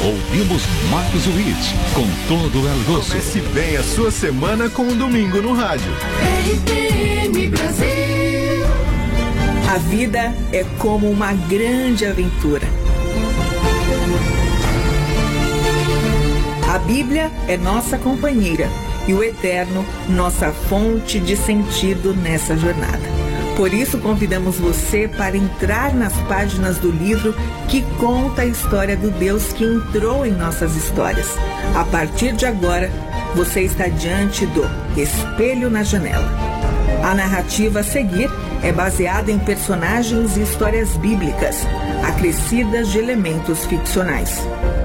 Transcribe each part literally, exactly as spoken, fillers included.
ouvimos Marcos Witt com todo o algoço. Comece bem a sua semana com um domingo no rádio. R T M Brasil. A vida é como uma grande aventura. A Bíblia é nossa companheira e o Eterno, nossa fonte de sentido nessa jornada. Por isso, convidamos você para entrar nas páginas do livro que conta a história do Deus que entrou em nossas histórias. A partir de agora, você está diante do Espelho na Janela. A narrativa a seguir é baseada em personagens e histórias bíblicas, acrescidas de elementos ficcionais.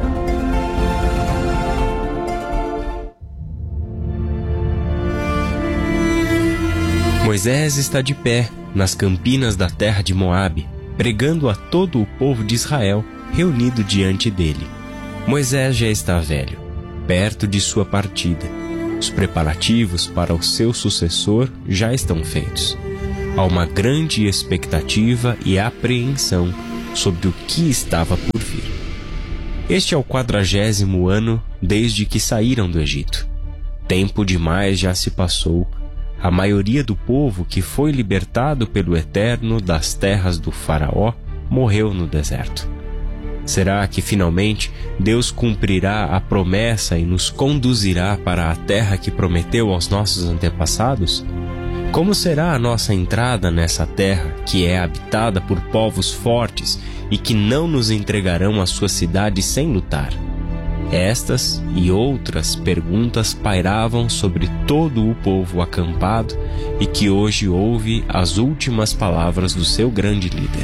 Moisés está de pé nas campinas da terra de Moabe, pregando a todo o povo de Israel reunido diante dele. Moisés já está velho, perto de sua partida. Os preparativos para o seu sucessor já estão feitos. Há uma grande expectativa e apreensão sobre o que estava por vir. Este é o quadragésimo ano desde que saíram do Egito. Tempo demais já se passou. A maioria do povo que foi libertado pelo Eterno das terras do Faraó morreu no deserto. Será que finalmente Deus cumprirá a promessa e nos conduzirá para a terra que prometeu aos nossos antepassados? Como será a nossa entrada nessa terra que é habitada por povos fortes e que não nos entregarão a sua cidade sem lutar? Estas e outras perguntas pairavam sobre todo o povo acampado e que hoje ouve as últimas palavras do seu grande líder.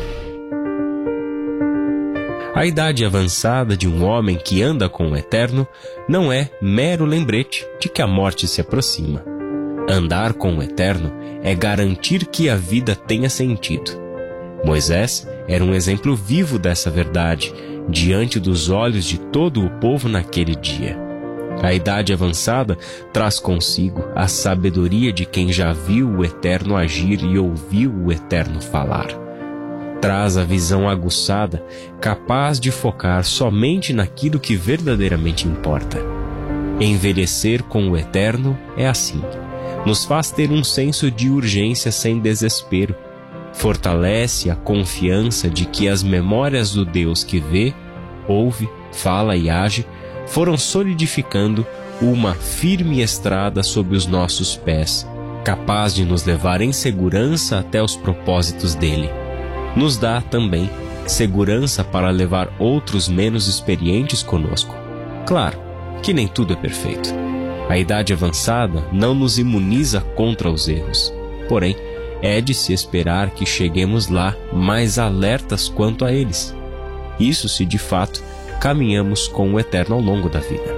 A idade avançada de um homem que anda com o Eterno não é mero lembrete de que a morte se aproxima. Andar com o Eterno é garantir que a vida tenha sentido. Moisés era um exemplo vivo dessa verdade, diante dos olhos de todo o povo naquele dia. A idade avançada traz consigo a sabedoria de quem já viu o Eterno agir e ouviu o Eterno falar. Traz a visão aguçada, capaz de focar somente naquilo que verdadeiramente importa. Envelhecer com o Eterno é assim. Nos faz ter um senso de urgência sem desespero. Fortalece a confiança de que as memórias do Deus que vê, ouve, fala e age foram solidificando uma firme estrada sob os nossos pés, capaz de nos levar em segurança até os propósitos dele. Nos dá também segurança para levar outros menos experientes conosco. Claro que nem tudo é perfeito. A idade avançada não nos imuniza contra os erros, porém, é de se esperar que cheguemos lá mais alertas quanto a eles. Isso se de fato caminhamos com o Eterno ao longo da vida.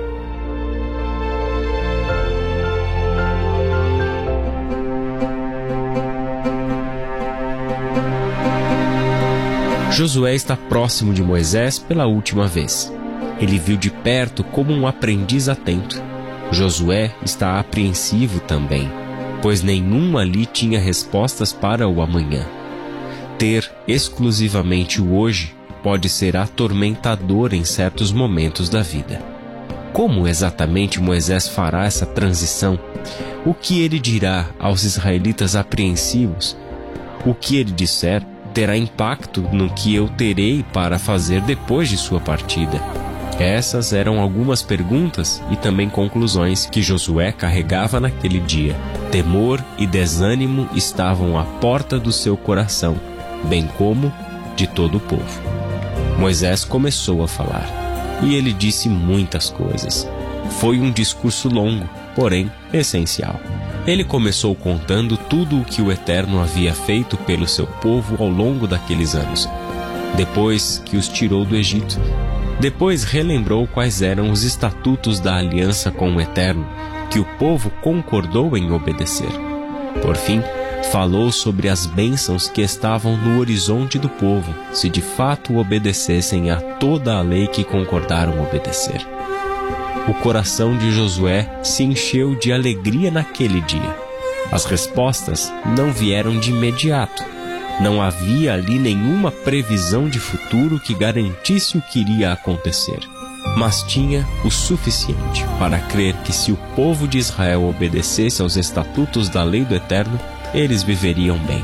Josué está próximo de Moisés pela última vez. Ele viu de perto como um aprendiz atento. Josué está apreensivo também, pois nenhum ali tinha respostas para o amanhã. Ter exclusivamente o hoje pode ser atormentador em certos momentos da vida. Como exatamente Moisés fará essa transição? O que ele dirá aos israelitas apreensivos? O que ele disser terá impacto no que eu terei para fazer depois de sua partida. Essas eram algumas perguntas e também conclusões que Josué carregava naquele dia. Temor e desânimo estavam à porta do seu coração, bem como de todo o povo. Moisés começou a falar, e ele disse muitas coisas. Foi um discurso longo, porém essencial. Ele começou contando tudo o que o Eterno havia feito pelo seu povo ao longo daqueles anos, depois que os tirou do Egito. Depois relembrou quais eram os estatutos da aliança com o Eterno, que o povo concordou em obedecer. Por fim, falou sobre as bênçãos que estavam no horizonte do povo, se de fato obedecessem a toda a lei que concordaram obedecer. O coração de Josué se encheu de alegria naquele dia. As respostas não vieram de imediato. Não havia ali nenhuma previsão de futuro que garantisse o que iria acontecer. mas tinha o suficiente para crer que se o povo de Israel obedecesse aos estatutos da lei do Eterno, eles viveriam bem.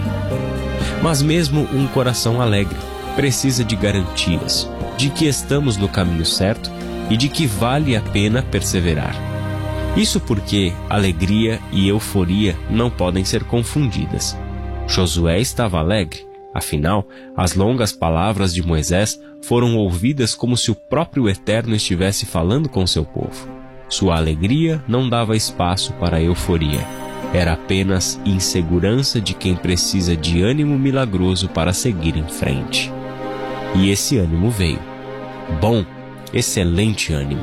Mas mesmo um coração alegre precisa de garantias de que estamos no caminho certo e de que vale a pena perseverar. Isso porque alegria e euforia não podem ser confundidas. Josué estava alegre, afinal, as longas palavras de Moisés foram ouvidas como se o próprio Eterno estivesse falando com seu povo. Sua alegria não dava espaço para a euforia. Era apenas insegurança de quem precisa de ânimo milagroso para seguir em frente. E esse ânimo veio. Bom, excelente ânimo.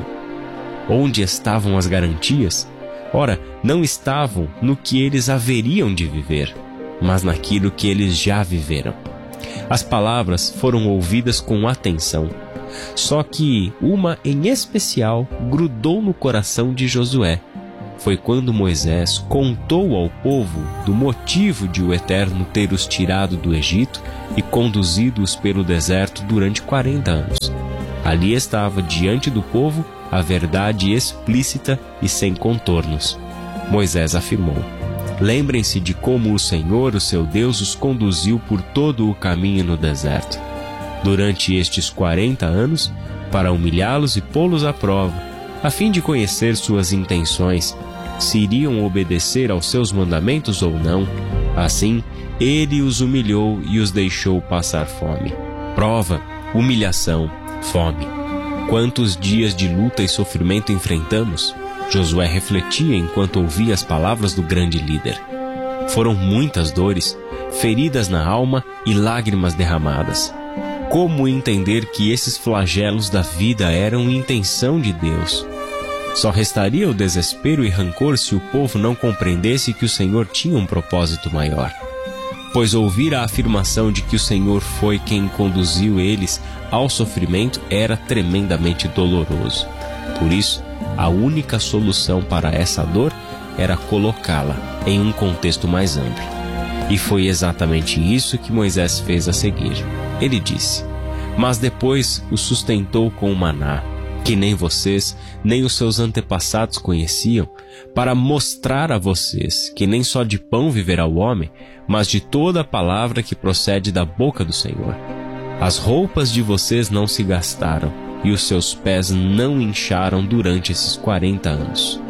Onde estavam as garantias? Ora, não estavam no que eles haveriam de viver, mas naquilo que eles já viveram. As palavras foram ouvidas com atenção, só que uma em especial grudou no coração de Josué. Foi quando Moisés contou ao povo do motivo de o Eterno ter os tirado do Egito e conduzido-os pelo deserto durante quarenta anos. Ali estava diante do povo a verdade explícita e sem contornos. Moisés afirmou: lembrem-se de como o Senhor, o seu Deus, os conduziu por todo o caminho no deserto, durante estes quarenta anos, para humilhá-los e pô-los à prova, a fim de conhecer suas intenções, se iriam obedecer aos seus mandamentos ou não. Assim, ele os humilhou e os deixou passar fome. Prova, humilhação, fome. Quantos dias de luta e sofrimento enfrentamos? Josué refletia enquanto ouvia as palavras do grande líder. Foram muitas dores, feridas na alma e lágrimas derramadas. Como entender que esses flagelos da vida eram intenção de Deus? Só restaria o desespero e rancor se o povo não compreendesse que o Senhor tinha um propósito maior. Pois ouvir a afirmação de que o Senhor foi quem conduziu eles ao sofrimento era tremendamente doloroso. Por isso, a única solução para essa dor era colocá-la em um contexto mais amplo. E foi exatamente isso que Moisés fez a seguir. Ele disse: mas depois o sustentou com o maná, que nem vocês, nem os seus antepassados conheciam, para mostrar a vocês que nem só de pão viverá o homem, mas de toda a palavra que procede da boca do Senhor. As roupas de vocês não se gastaram, e os seus pés não incharam durante esses quarenta anos.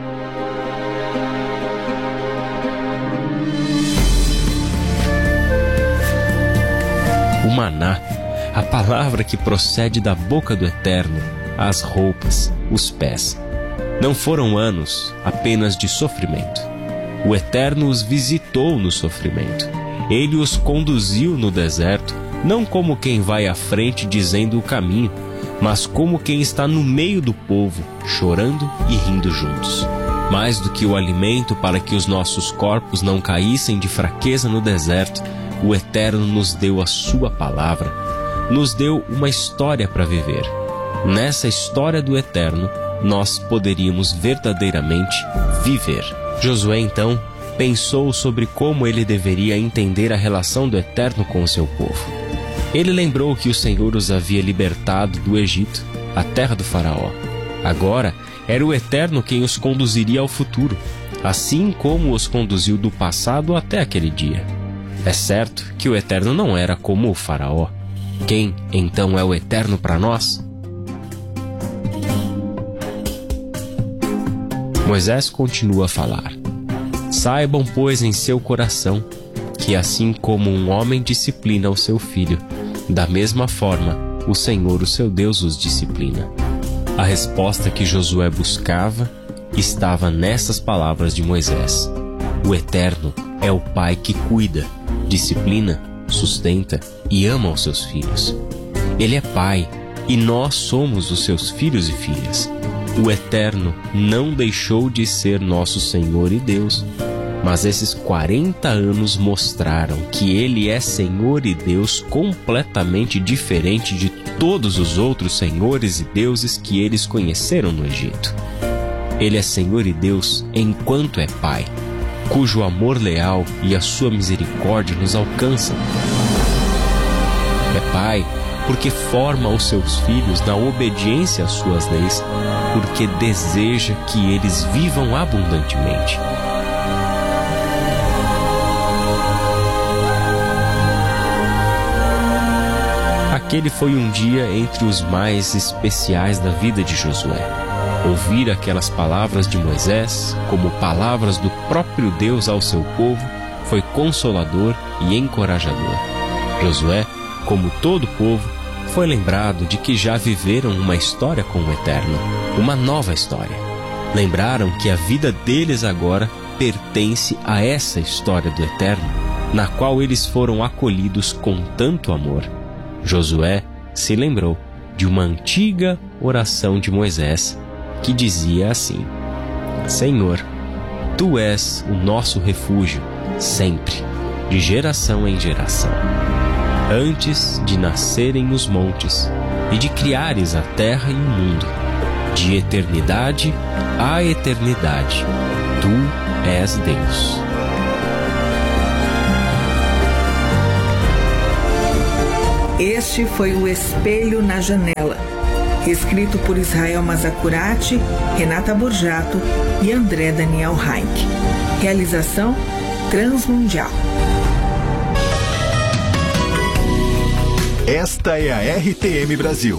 O maná, a palavra que procede da boca do Eterno, as roupas, os pés. Não foram anos apenas de sofrimento. O Eterno os visitou no sofrimento. Ele os conduziu no deserto, não como quem vai à frente dizendo o caminho, mas como quem está no meio do povo, chorando e rindo juntos. Mais do que o alimento para que os nossos corpos não caíssem de fraqueza no deserto, o Eterno nos deu a sua palavra, nos deu uma história para viver. Nessa história do Eterno, nós poderíamos verdadeiramente viver. Josué, então, pensou sobre como ele deveria entender a relação do Eterno com o seu povo. Ele lembrou que o Senhor os havia libertado do Egito, a terra do faraó. Agora, era o Eterno quem os conduziria ao futuro, assim como os conduziu do passado até aquele dia. É certo que o Eterno não era como o faraó. Quem, então, é o Eterno para nós? Moisés continua a falar: saibam, pois, em seu coração, que assim como um homem disciplina o seu filho, da mesma forma, o Senhor, o seu Deus, os disciplina. A resposta que Josué buscava estava nessas palavras de Moisés. O Eterno é o Pai que cuida, disciplina, sustenta e ama os seus filhos. Ele é Pai e nós somos os seus filhos e filhas. O Eterno não deixou de ser nosso Senhor e Deus, mas esses quarenta anos mostraram que Ele é Senhor e Deus completamente diferente de todos os outros senhores e deuses que eles conheceram no Egito. Ele é Senhor e Deus enquanto é Pai, cujo amor leal e a sua misericórdia nos alcançam. É Pai porque forma os seus filhos na obediência às suas leis, porque deseja que eles vivam abundantemente. Aquele foi um dia entre os mais especiais da vida de Josué. Ouvir aquelas palavras de Moisés, como palavras do próprio Deus ao seu povo, foi consolador e encorajador. Josué, como todo o povo, foi lembrado de que já viveram uma história com o Eterno, uma nova história. Lembraram que a vida deles agora pertence a essa história do Eterno, na qual eles foram acolhidos com tanto amor. Josué se lembrou de uma antiga oração de Moisés, que dizia assim: Senhor, Tu és o nosso refúgio, sempre, de geração em geração. Antes de nascerem os montes e de criares a terra e o mundo, de eternidade a eternidade, Tu és Deus. Este foi o Espelho na Janela, escrito por Israel Mazacurati, Renata Borjato e André Daniel Heinck. Realização Transmundial. Esta é a R T M Brasil.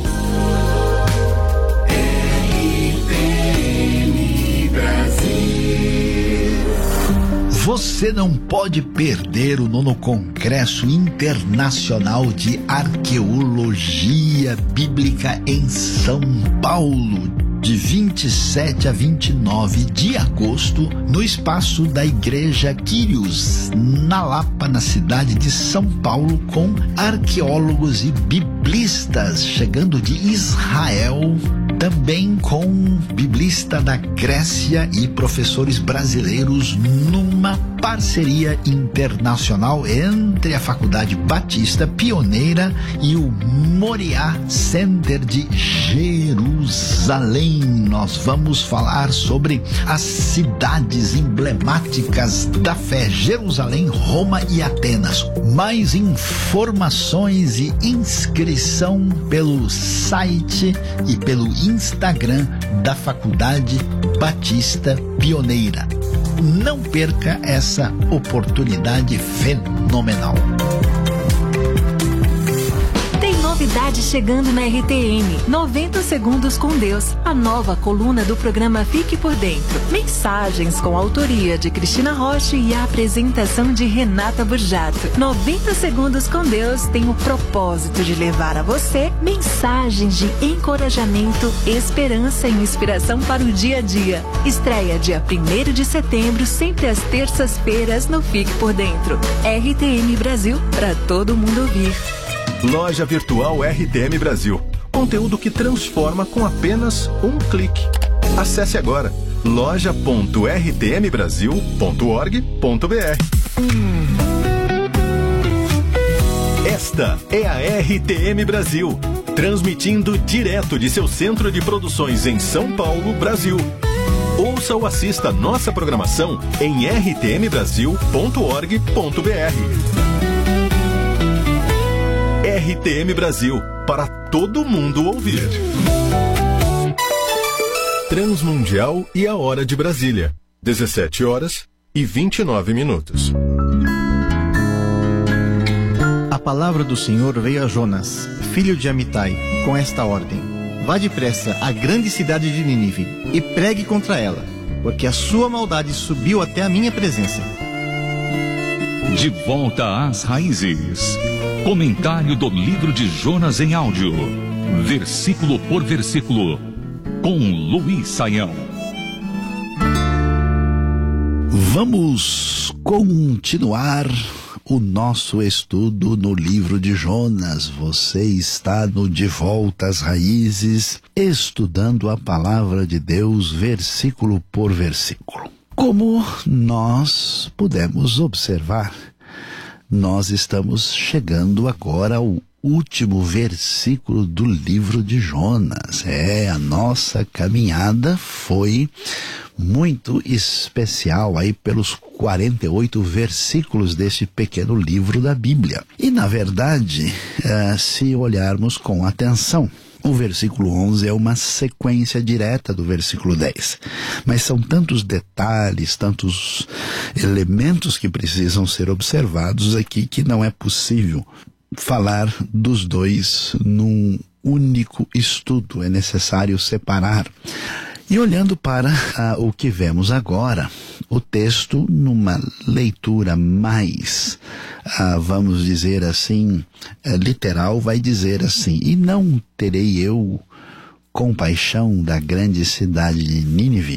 R T M Brasil. Você não pode perder o nono Congresso Internacional de Arqueologia Bíblica em São Paulo, de vinte e sete a vinte e nove de agosto, no espaço da Igreja Quírios, na Lapa, na cidade de São Paulo, com arqueólogos e biblistas chegando de Israel, também com biblista da Grécia e professores brasileiros, numa parceria internacional entre a Faculdade Batista Pioneira e o Moriá Center de Jerusalém. Nós vamos falar sobre as cidades emblemáticas da fé: Jerusalém, Roma e Atenas. Mais informações e inscrição pelo site e pelo Instagram da Faculdade Batista Pioneira. Não perca essa oportunidade fenomenal. Novidade chegando na R T M, noventa segundos com Deus, a nova coluna do programa Fique por Dentro. Mensagens com a autoria de Cristina Rocha e a apresentação de Renata Borjato. noventa segundos com Deus tem o propósito de levar a você mensagens de encorajamento, esperança e inspiração para o dia a dia. Estreia dia primeiro de setembro, sempre às terças-feiras no Fique por Dentro. R T M Brasil, para todo mundo ouvir. Loja Virtual R T M Brasil. Conteúdo que transforma com apenas um clique. Acesse agora loja ponto r t m brasil ponto org ponto b r. Esta é a R T M Brasil, transmitindo direto de seu centro de produções em São Paulo, Brasil. Ouça ou assista nossa programação em r t m brasil ponto org ponto b r. R T M Brasil, para todo mundo ouvir. Transmundial e a hora de Brasília, dezessete horas e vinte e nove minutos. A palavra do Senhor veio a Jonas, filho de Amitai, com esta ordem: vá depressa à grande cidade de Nínive e pregue contra ela, porque a sua maldade subiu até a minha presença. De volta às raízes. Comentário do livro de Jonas em áudio, versículo por versículo, com Luiz Saião. Vamos continuar o nosso estudo no livro de Jonas. Você está no De Volta às Raízes, estudando a palavra de Deus, versículo por versículo. Como nós pudemos observar, nós estamos chegando agora ao último versículo do livro de Jonas. É, a nossa caminhada foi muito especial aí pelos quarenta e oito versículos deste pequeno livro da Bíblia. E, na verdade, uh, se olharmos com atenção, o versículo onze é uma sequência direta do versículo dez. Mas são tantos detalhes, tantos elementos que precisam ser observados aqui que não é possível falar dos dois num único estudo. É necessário separar. E olhando para ah, o que vemos agora, o texto, numa leitura mais, ah, vamos dizer assim, eh, literal, vai dizer assim: e não terei eu compaixão da grande cidade de Nínive,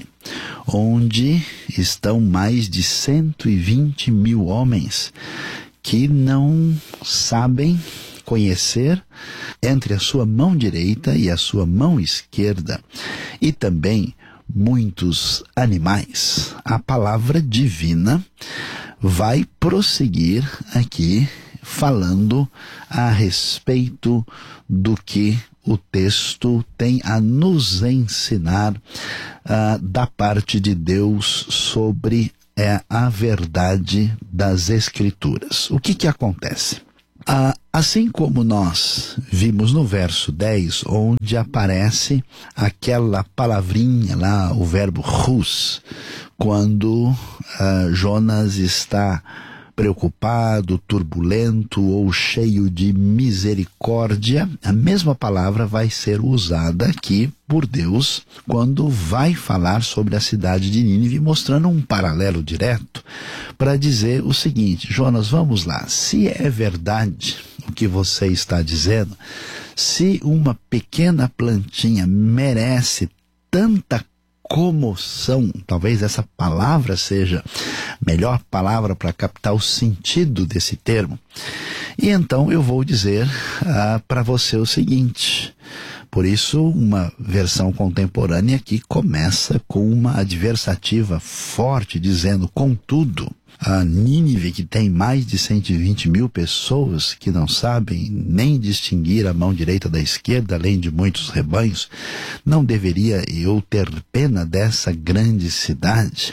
onde estão mais de cento e vinte mil homens que não sabem conhecer entre a sua mão direita e a sua mão esquerda, e também muitos animais. A palavra divina vai prosseguir aqui falando a respeito do que o texto tem a nos ensinar uh, da parte de Deus sobre uh, a verdade das Escrituras. O que que acontece? Ah, assim como nós vimos no verso dez, onde aparece aquela palavrinha lá, o verbo hus, quando ah, Jonas está preocupado, turbulento ou cheio de misericórdia, a mesma palavra vai ser usada aqui por Deus quando vai falar sobre a cidade de Nínive, mostrando um paralelo direto para dizer o seguinte: Jonas, vamos lá, se é verdade o que você está dizendo, se uma pequena plantinha merece tanta comoção, talvez essa palavra seja a melhor palavra para captar o sentido desse termo, e então eu vou dizer ah, para você o seguinte. Por isso, uma versão contemporânea aqui começa com uma adversativa forte, dizendo: contudo, a Nínive, que tem mais de cento e vinte mil pessoas que não sabem nem distinguir a mão direita da esquerda, além de muitos rebanhos, não deveria eu ter pena dessa grande cidade?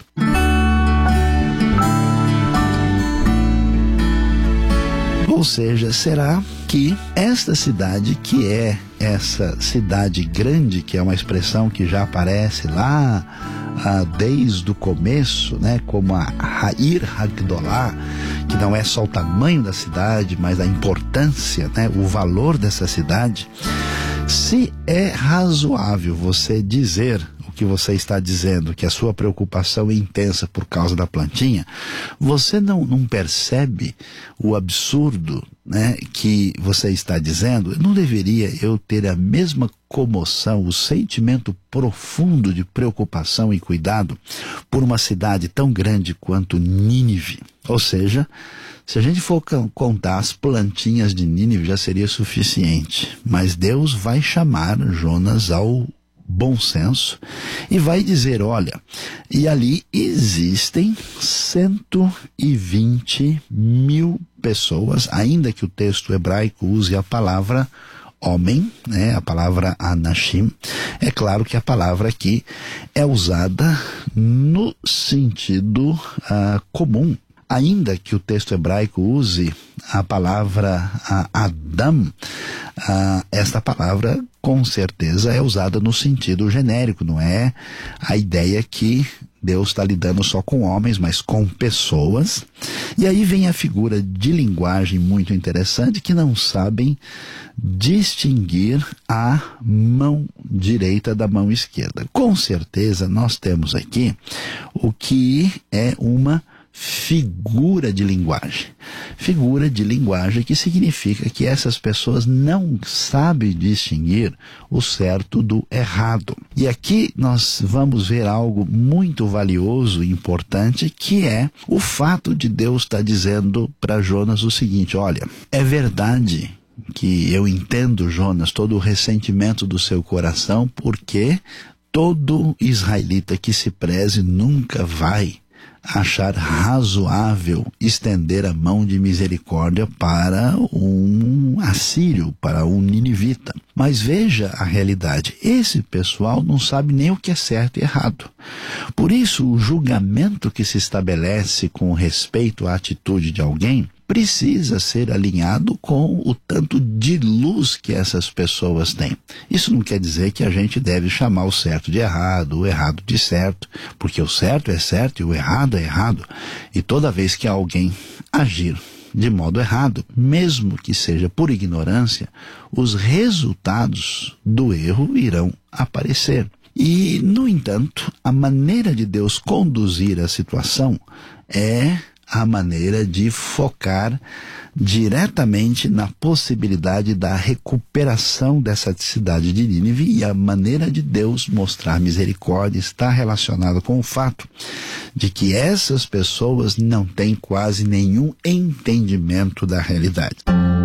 Ou seja, será que esta cidade, que é essa cidade grande, que é uma expressão que já aparece lá ah, desde o começo, né, como a Ha'ir Hagdolah, que não é só o tamanho da cidade, mas a importância, né, o valor dessa cidade, se é razoável você dizer que você está dizendo, que a sua preocupação é intensa por causa da plantinha, você não, não percebe o absurdo, né, que você está dizendo? Não deveria eu ter a mesma comoção, o sentimento profundo de preocupação e cuidado por uma cidade tão grande quanto Nínive? Ou seja, se a gente for contar as plantinhas de Nínive, já seria suficiente. Mas Deus vai chamar Jonas ao bom senso e vai dizer: olha, e ali existem cento e vinte mil pessoas, ainda que o texto hebraico use a palavra homem, né, a palavra anashim. É claro que a palavra aqui é usada no sentido uh, comum. Ainda que o texto hebraico use a palavra uh, Adam, uh, esta palavra com certeza é usada no sentido genérico, não é a ideia que Deus está lidando só com homens, mas com pessoas. E aí vem a figura de linguagem muito interessante, que não sabem distinguir a mão direita da mão esquerda. Com certeza nós temos aqui o que é uma figura de linguagem. Figura de linguagem que significa que essas pessoas não sabem distinguir o certo do errado. E aqui nós vamos ver algo muito valioso e importante, que é o fato de Deus estar dizendo para Jonas o seguinte: olha, é verdade que eu entendo, Jonas, todo o ressentimento do seu coração, porque todo israelita que se preze nunca vai achar razoável estender a mão de misericórdia para um assírio, para um ninivita. Mas veja a realidade, esse pessoal não sabe nem o que é certo e errado. Por isso, o julgamento que se estabelece com respeito à atitude de alguém precisa ser alinhado com o tanto de luz que essas pessoas têm. Isso não quer dizer que a gente deve chamar o certo de errado, o errado de certo, porque o certo é certo e o errado é errado. E toda vez que alguém agir de modo errado, mesmo que seja por ignorância, os resultados do erro irão aparecer. E, no entanto, a maneira de Deus conduzir a situação é a maneira de focar diretamente na possibilidade da recuperação dessa cidade de Nínive, e a maneira de Deus mostrar misericórdia está relacionada com o fato de que essas pessoas não têm quase nenhum entendimento da realidade.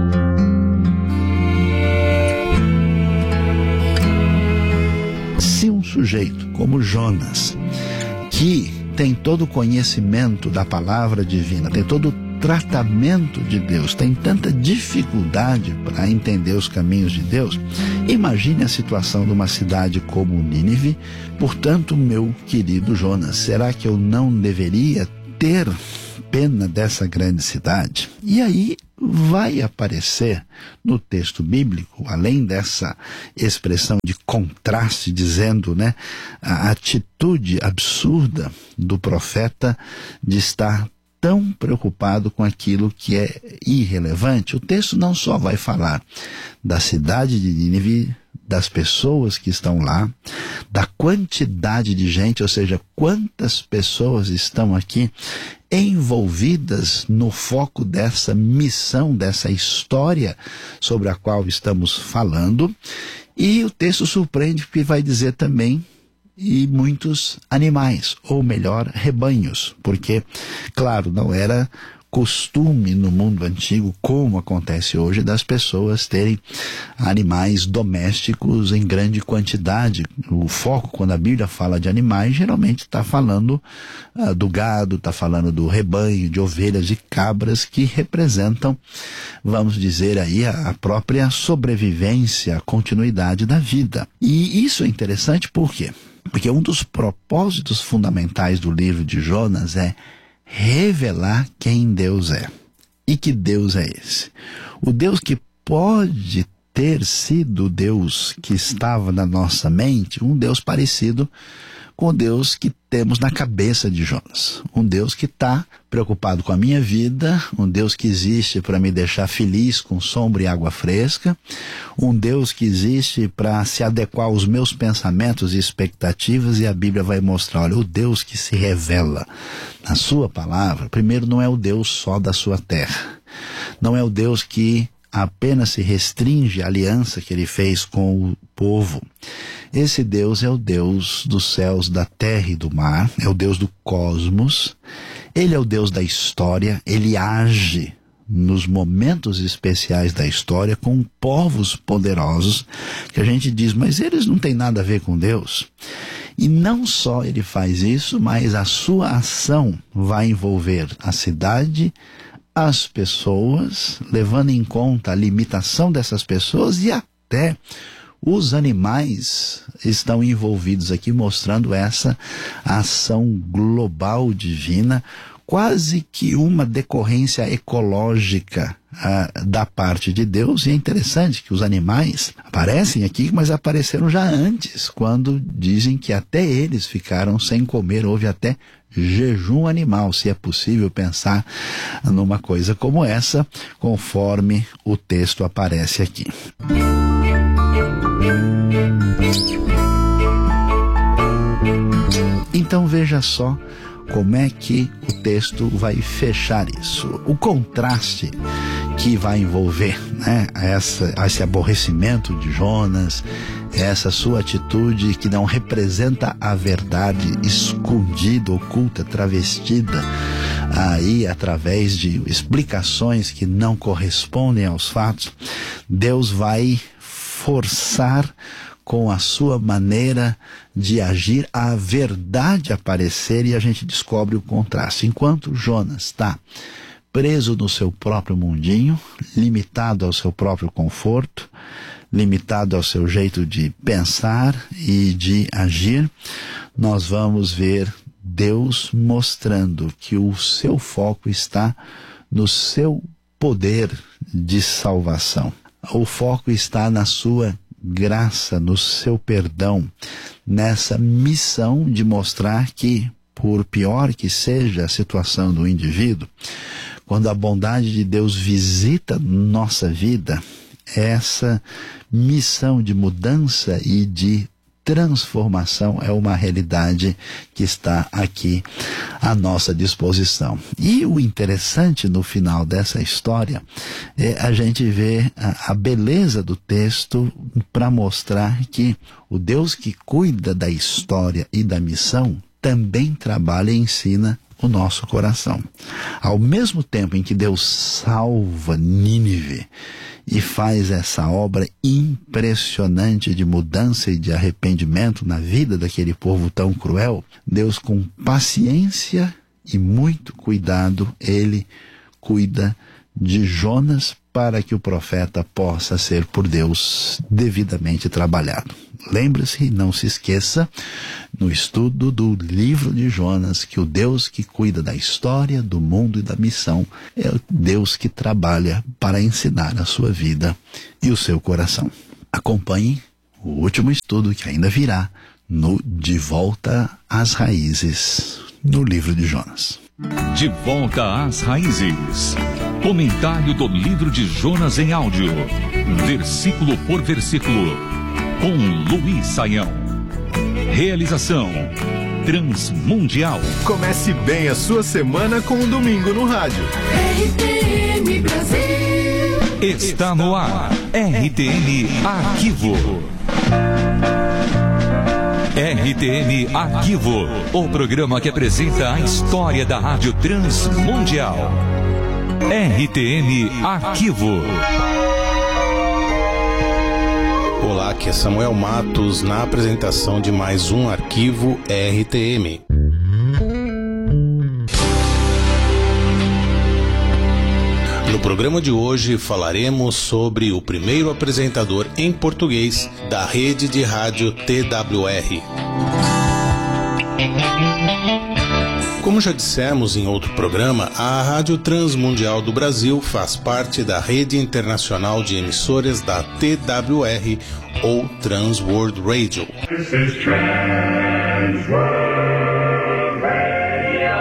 Se um sujeito como Jonas, que tem todo o conhecimento da palavra divina, tem todo o tratamento de Deus, tem tanta dificuldade para entender os caminhos de Deus, imagine a situação de uma cidade como Nínive. Portanto, meu querido Jonas, será que eu não deveria ter pena dessa grande cidade? E aí vai aparecer no texto bíblico, além dessa expressão de contraste, dizendo, né, a atitude absurda do profeta de estar tão preocupado com aquilo que é irrelevante. O texto não só vai falar da cidade de Nínive, das pessoas que estão lá, da quantidade de gente, ou seja, quantas pessoas estão aqui envolvidas no foco dessa missão, dessa história sobre a qual estamos falando. E o texto surpreende porque vai dizer também e muitos animais, ou melhor, rebanhos, porque, claro, não era costume no mundo antigo, como acontece hoje, das pessoas terem animais domésticos em grande quantidade. O foco, quando a Bíblia fala de animais, geralmente está falando uh, do gado, está falando do rebanho, de ovelhas e cabras, que representam, vamos dizer aí, a, a própria sobrevivência, a continuidade da vida. E isso é interessante por quê? Porque um dos propósitos fundamentais do livro de Jonas é revelar quem Deus é. E que Deus é esse? O Deus que pode ter sido o Deus que estava na nossa mente, um Deus parecido com o Deus que temos na cabeça de Jonas. Um Deus que está preocupado com a minha vida, um Deus que existe para me deixar feliz com sombra e água fresca, um Deus que existe para se adequar aos meus pensamentos e expectativas. E a Bíblia vai mostrar, olha, o Deus que se revela na sua palavra, primeiro, não é o Deus só da sua terra, não é o Deus que apenas se restringe à aliança que ele fez com o povo. Esse Deus é o Deus dos céus, da terra e do mar, é o Deus do cosmos, ele é o Deus da história, ele age nos momentos especiais da história com povos poderosos, que a gente diz, mas eles não têm nada a ver com Deus. E não só ele faz isso, mas a sua ação vai envolver a cidade, as pessoas, levando em conta a limitação dessas pessoas, e até os animais estão envolvidos aqui, mostrando essa ação global divina, quase que uma decorrência ecológica uh, da parte de Deus. E é interessante que os animais aparecem aqui, mas apareceram já antes, quando dizem que até eles ficaram sem comer. Houve até jejum animal, se é possível pensar numa coisa como essa, conforme o texto aparece aqui. Então veja só como é que o texto vai fechar isso. O contraste que vai envolver, né, essa, esse aborrecimento de Jonas, essa sua atitude que não representa a verdade, escondida, oculta, travestida aí através de explicações que não correspondem aos fatos. Deus vai forçar com a sua maneira de agir, a verdade aparecer e a gente descobre o contraste. Enquanto Jonas está preso no seu próprio mundinho, limitado ao seu próprio conforto, limitado ao seu jeito de pensar e de agir, nós vamos ver Deus mostrando que o seu foco está no seu poder de salvação. O foco está na sua graça, no seu perdão, nessa missão de mostrar que, por pior que seja a situação do indivíduo, quando a bondade de Deus visita nossa vida, essa missão de mudança e de transformação é uma realidade que está aqui à nossa disposição. E o interessante no final dessa história é a gente ver a, a beleza do texto para mostrar que o Deus que cuida da história e da missão também trabalha e ensina o nosso coração. Ao mesmo tempo em que Deus salva Nínive e faz essa obra impressionante de mudança e de arrependimento na vida daquele povo tão cruel, Deus, com paciência e muito cuidado, Ele cuida de Jonas para que o profeta possa ser por Deus devidamente trabalhado. Lembre-se e não se esqueça, no estudo do livro de Jonas, que o Deus que cuida da história, do mundo e da missão é o Deus que trabalha para ensinar a sua vida e o seu coração. Acompanhe o último estudo que ainda virá no De Volta às Raízes, no livro de Jonas. De Volta às Raízes. Comentário do livro de Jonas em áudio, versículo por versículo, com Luiz Saião. Realização Transmundial. Comece bem a sua semana com um domingo no rádio. R T M Brasil. Está no ar, R T M Arquivo. R T M Arquivo, o programa que apresenta a história da Rádio Transmundial. R T M Arquivo. Olá, aqui é Samuel Matos na apresentação de mais um Arquivo R T M. No programa de hoje falaremos sobre o primeiro apresentador em português da rede de rádio T W R. Como já dissemos em outro programa, a Rádio Transmundial do Brasil faz parte da rede internacional de emissoras da T W R, ou Trans World Radio. This is Trans World Radio.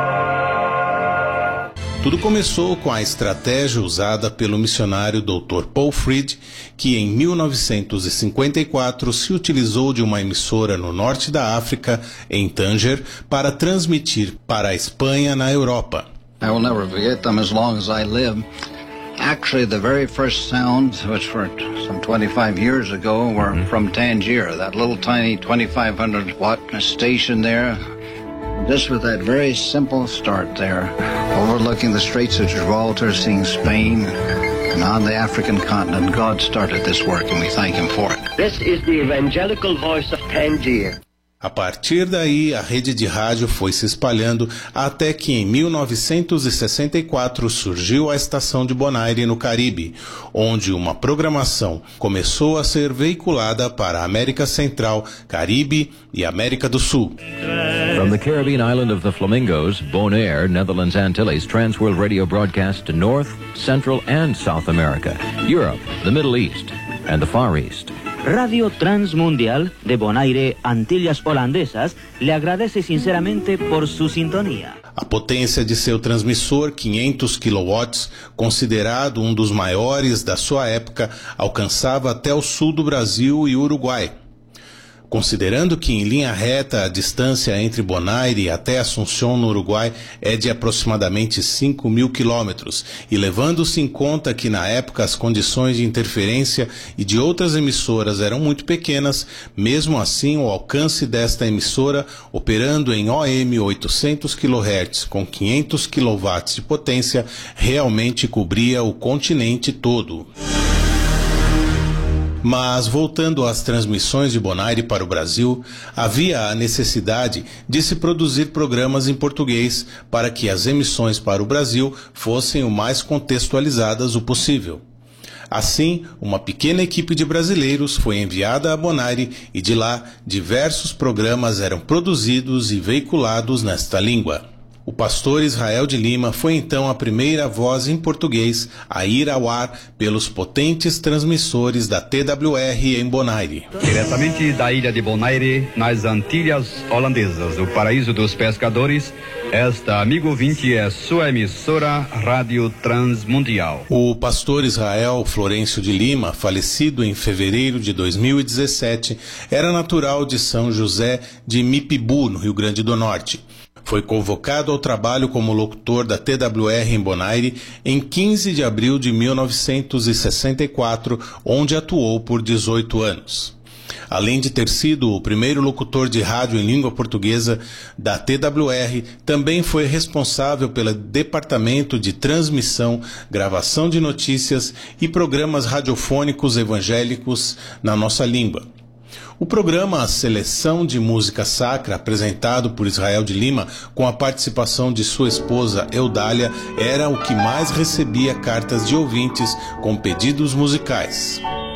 Tudo começou com a estratégia usada pelo missionário doutor Paul Fried, que em mil novecentos e cinquenta e quatro se utilizou de uma emissora no norte da África, em Tanger, para transmitir para a Espanha na Europa. I will never forget them as long as I live. Actually, the very first sounds, which were some twenty-five years ago, were from Tangier, that little tiny twenty-five hundred watt station there. Just with that very simple start there, overlooking the Straits of Gibraltar, seeing Spain, and on the African continent, God started this work, and we thank Him for it. This is the evangelical voice of Tangier. A partir daí, a rede de rádio foi se espalhando até que em mil novecentos e sessenta e quatro surgiu a estação de Bonaire no Caribe, onde uma programação começou a ser veiculada para a América Central, Caribe e América do Sul. From the Caribbean island of the Flamingos, Bonaire, Netherlands Antilles, Transworld Radio broadcasts to North, Central and South America, Europe, the Middle East and the Far East. Radio Transmundial de Bonaire, Antillas Holandesas, le agradece sinceramente por su sintonía. A potência de seu transmissor, quinhentos quilowatts, considerado um dos maiores da sua época, alcançava até o sul do Brasil e Uruguai. Considerando que em linha reta a distância entre Bonaire até Assunção, no Uruguai, é de aproximadamente cinco mil quilômetros, e levando-se em conta que na época as condições de interferência e de outras emissoras eram muito pequenas, mesmo assim o alcance desta emissora, operando em O M oitocentos quilohertz com quinhentos quilowatts de potência, realmente cobria o continente todo. Mas, voltando às transmissões de Bonaire para o Brasil, havia a necessidade de se produzir programas em português para que as emissões para o Brasil fossem o mais contextualizadas o possível. Assim, uma pequena equipe de brasileiros foi enviada a Bonaire e de lá diversos programas eram produzidos e veiculados nesta língua. O pastor Israel de Lima foi então a primeira voz em português a ir ao ar pelos potentes transmissores da T W R em Bonaire. Diretamente da ilha de Bonaire, nas Antilhas Holandesas, o paraíso dos pescadores, esta, amigo ouvinte, é sua emissora Rádio Transmundial. O pastor Israel Florencio de Lima, falecido em fevereiro de dois mil e dezessete, era natural de São José de Mipibu, no Rio Grande do Norte. Foi convocado ao trabalho como locutor da T W R em Bonaire em quinze de abril de mil novecentos e sessenta e quatro, onde atuou por dezoito anos. Além de ter sido o primeiro locutor de rádio em língua portuguesa da T W R, também foi responsável pelo departamento de transmissão, gravação de notícias e programas radiofônicos evangélicos na nossa língua. O programa Seleção de Música Sacra, apresentado por Israel de Lima, com a participação de sua esposa Eudália, era o que mais recebia cartas de ouvintes com pedidos musicais.